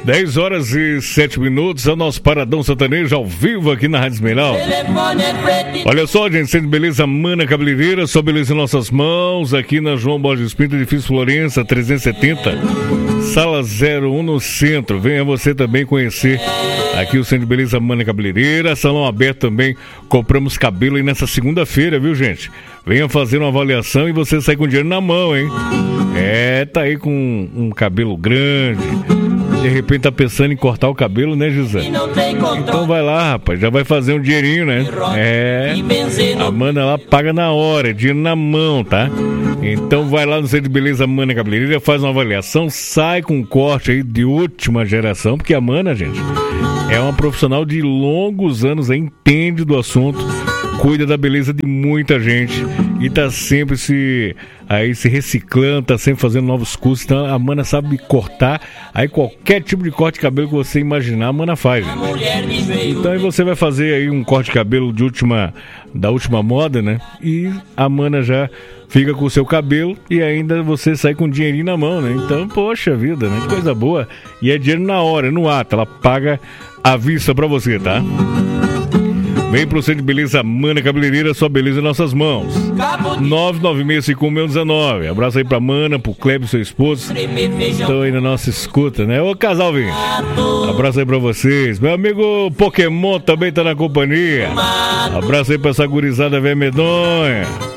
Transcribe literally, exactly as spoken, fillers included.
dez horas e sete minutos, é o nosso Paradão Sertanejo ao vivo aqui na Rádio Esmeral. Olha só, gente, Centro de Beleza Mana Cabeleireira, só beleza em nossas mãos, aqui na João Borges Pinto, edifício Florença, trezentos e setenta, sala zero um no centro. Venha você também conhecer aqui o Centro de Beleza Mana Cabeleireira, salão aberto também, compramos cabelo aí nessa segunda-feira, viu, gente? Venha fazer uma avaliação e você sai com dinheiro na mão, hein? É, tá aí com um cabelo grande, de repente tá pensando em cortar o cabelo, né, José? Então vai lá, rapaz, já vai fazer um dinheirinho, né? É, a Mana lá paga na hora, é dinheiro na mão, tá? Então vai lá no Centro de Beleza Mana Cabeleireira, faz uma avaliação, sai com um corte aí de última geração, porque a Mana, gente, é uma profissional de longos anos, aí, entende do assunto, cuida da beleza de muita gente e tá sempre se aí se reciclando, tá sempre fazendo novos cursos. Então a Mana sabe cortar aí qualquer tipo de corte de cabelo que você imaginar, a Mana faz, gente. Então aí você vai fazer aí um corte de cabelo de última, da última moda, né? E a Mana já fica com o seu cabelo e ainda você sai com dinheirinho na mão, né? Então, poxa vida, né? Coisa boa. E é dinheiro na hora, no ato, ela paga à vista pra você, tá? Vem pro Centro de Beleza Mana Cabeleireira, só beleza em nossas mãos. nove nove seis cinco um um nove. Abraço aí pra Mana, pro Kleber, seu esposo. Estão aí na nossa escuta, né? Ô, casal, vem. Abraço aí pra vocês. Meu amigo Pokémon também tá na companhia. Abraço aí pra essa gurizada velha medonha.